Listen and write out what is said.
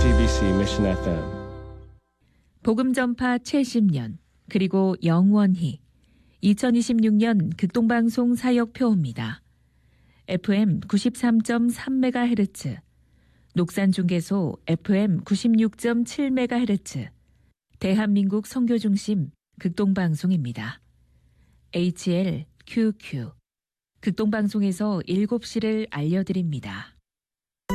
CBC Mission FM. 복음 전파 70년 그리고 영원히 2026년 극동방송 사역표입니다. FM 93.3MHz, 녹산중개소 FM 96.7MHz, 대한민국 선교중심 극동방송입니다. HLQQ 극동방송에서 7시를 알려드립니다.